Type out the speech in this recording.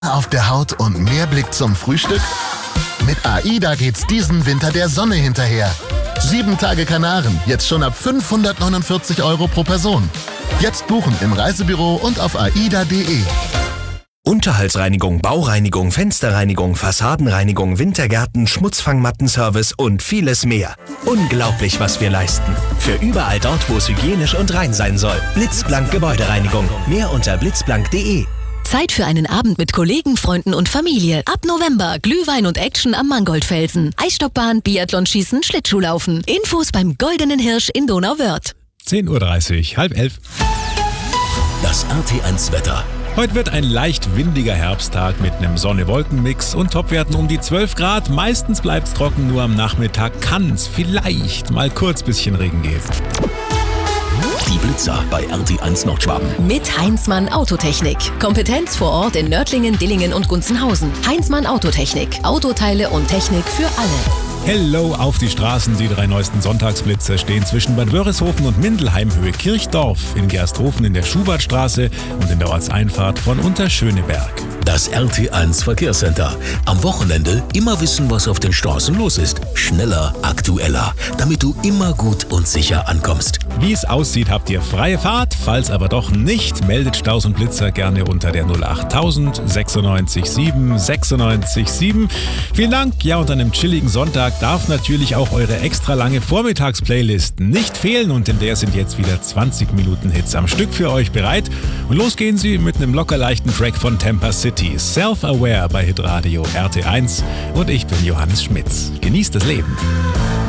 auf der Haut und mehr Blick zum Frühstück? Mit AIDA geht's diesen Winter der Sonne hinterher. 7 Tage Kanaren, jetzt schon ab 549 € pro Person. Jetzt buchen im Reisebüro und auf aida.de. Unterhaltsreinigung, Baureinigung, Fensterreinigung, Fassadenreinigung, Wintergärten, Schmutzfangmattenservice und vieles mehr. Unglaublich, was wir leisten. Für überall dort, wo es hygienisch und rein sein soll. Blitzblank Gebäudereinigung. Mehr unter blitzblank.de. Zeit für einen Abend mit Kollegen, Freunden und Familie. Ab November Glühwein und Action am Mangoldfelsen. Eisstockbahn, Biathlonschießen, Schlittschuhlaufen. Infos beim Goldenen Hirsch in Donauwörth. 10:30 Uhr, 10:30. Das RT1 Wetter. Heute wird ein leicht windiger Herbsttag mit einem Sonne-Wolken-Mix und Topwerten um die 12 Grad. Meistens bleibt's trocken, nur am Nachmittag kann es vielleicht mal kurz bisschen Regen geben. Die Blitzer bei RT1 Nordschwaben. Mit Heinzmann Autotechnik. Kompetenz vor Ort in Nördlingen, Dillingen und Gunzenhausen. Heinzmann Autotechnik. Autoteile und Technik für alle. Hello auf die Straßen. Die 3 neuesten Sonntagsblitzer stehen zwischen Bad Wörishofen und Mindelheim Höhe Kirchdorf, in Gersthofen in der Schubertstraße und in der Ortseinfahrt von Unterschöneberg. Das RT1 Verkehrscenter. Am Wochenende immer wissen, was auf den Straßen los ist. Schneller, aktueller, damit du immer gut und sicher ankommst. Wie es aussieht, habt ihr freie Fahrt. Falls aber doch nicht, meldet Staus und Blitzer gerne unter der 08000 96 7 96 7. Vielen Dank. Ja, und an einem chilligen Sonntag darf natürlich auch eure extra lange Vormittagsplaylist nicht fehlen. Und in der sind jetzt wieder 20 Minuten Hits am Stück für euch bereit. Und los gehen sie mit einem locker leichten Track von Tampa City. Self-Aware bei Hitradio RT1. Und ich bin Johannes Schmitz. Genießt das Leben.